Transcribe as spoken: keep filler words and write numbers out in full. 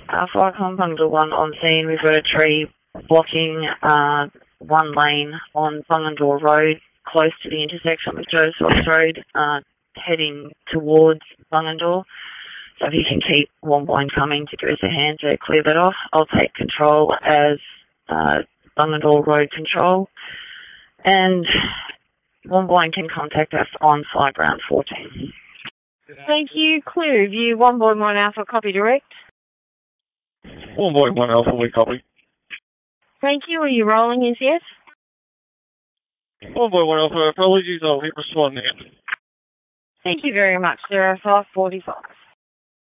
Uh, Flight Command Bungendore one on scene. We've got a tree blocking uh, one lane on Bungendore Road, close to the intersection with Joseph Road, uh, heading towards Bungendore. So if you can keep Warmbloin coming to give us a hand to clear that off, I'll take control as uh, Bungendore Road control. And Warmbloin can contact us on flight ground fourteen. Thank you. Clear view one boy one Alpha, copy direct. One boy, one Alpha, we copy. Thank you. Are you rolling as yet? One boy, one Alpha, apologies, I'll hit respond now. Thank you very much, zero five forty-five.